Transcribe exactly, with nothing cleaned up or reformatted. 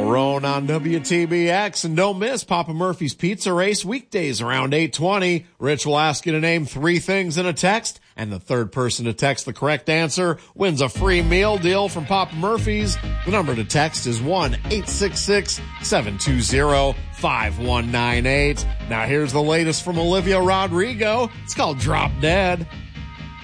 Roan on W T B X. And don't miss Papa Murphy's Pizza Race weekdays around eight twenty. Rich will ask you to name three things in a text, and the third person to text the correct answer wins a free meal deal from Papa Murphy's. The number to text is one eight six six, seven two zero, five one nine eight. Now here's the latest from Olivia Rodrigo. It's called Drop Dead.